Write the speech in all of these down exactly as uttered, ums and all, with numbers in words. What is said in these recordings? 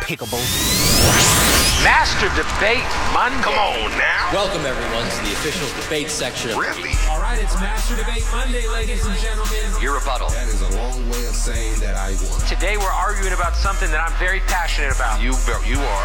pickable. Master Debate Monday. Come on now. Welcome, everyone, to the official debate section. Really? All right, it's Master Debate Monday, ladies and gentlemen. Your rebuttal. That is a long way of saying that I won. Today we're arguing about something that I'm very passionate about. You, you are.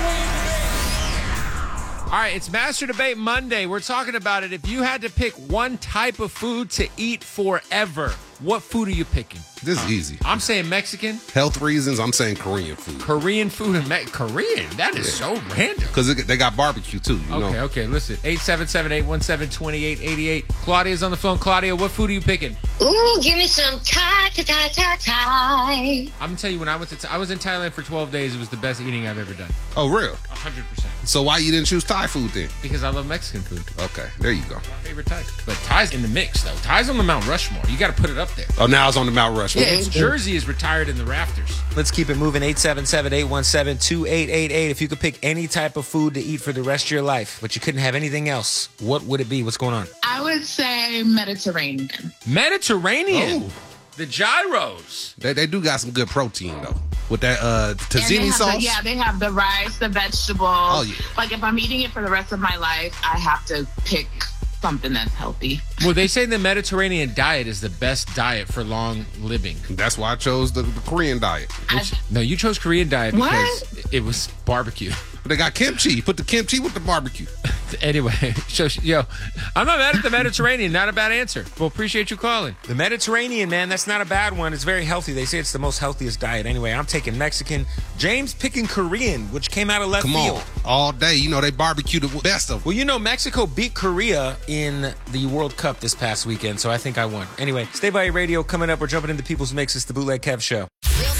All right, it's Master Debate Monday. We're talking about it. If you had to pick one type of food to eat forever, what food are you picking? This is easy. I'm saying Mexican. Health reasons, I'm saying Korean food. Korean food and Me- Korean? That is yeah. so random. Because they got barbecue, too. You okay, know? okay. Listen, eight seven seven, eight one seven, two eight eight eight. Claudia's on the phone. Claudia, what food are you picking? Ooh, give me some Thai, Thai, Thai, Thai, Thai. I'm going to tell you, when I went to Th- I was in Thailand for twelve days, it was the best eating I've ever done. Oh, real? one hundred percent. So why you didn't choose Thai food then? Because I love Mexican food. Okay, there you go. My favorite Thai. But Thai's in the mix, though. Thai's on the Mount Rushmore. You got to put it up there. Oh, now it's on the Mount Rushmore. Yeah, it's Jersey is retired in the rafters. Let's keep it moving. eight seven seven, eight one seven, two eight eight eight. If you could pick any type of food to eat for the rest of your life, but you couldn't have anything else, what would it be? What's going on? I would say Mediterranean. Mediterranean? Oh. The gyros. They, they do got some good protein, though. With that uh, tzatziki sauce? The, yeah, they have the rice, the vegetables. Oh, yeah. Like, if I'm eating it for the rest of my life, I have to pick something that's healthy. Well, they say the Mediterranean diet is the best diet for long living. That's why I chose the, the Korean diet. Which, no, you chose Korean diet because what? It was barbecue. But they got kimchi. You put the kimchi with the barbecue. Anyway, so, yo, I'm not mad at the Mediterranean. Not a bad answer. Well, appreciate you calling. The Mediterranean, man, that's not a bad one. It's very healthy. They say it's the most healthiest diet. Anyway, I'm taking Mexican. James picking Korean, which came out of left Come field. on. All day. You know, they barbecue the best of them. Well, you know, Mexico beat Korea in the World Cup this past weekend, so I think I won. Anyway, stay by your radio. Coming up, we're jumping into People's Mix. It's the Bootleg Kev Show.